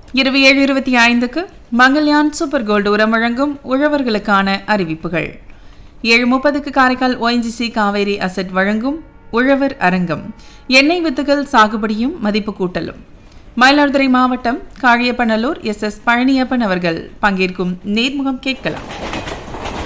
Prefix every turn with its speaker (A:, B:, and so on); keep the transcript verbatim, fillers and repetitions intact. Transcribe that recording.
A: இரவு ஏழு இருபத்தி ஐந்துக்கு மங்கள்யான் சூப்பர் கோல்டு உரம் வழங்கும் உழவர்களுக்கான அறிவிப்புகள். ஏழு முப்பதுக்கு காரைக்கால் ஒய்என்ஜிசி காவேரி அசெட் வழங்கும் உழவர் அரங்கம், எண்ணெய் வித்துகள் சாகுபடியும் மதிப்பு கூட்டலும். மயிலாடுதுறை மாவட்டம் காழியப்பநல்லூர் எஸ் எஸ் பழனியப்பன் அவர்கள் பங்கேற்கும் நேர்முகம் கேட்கலாம்.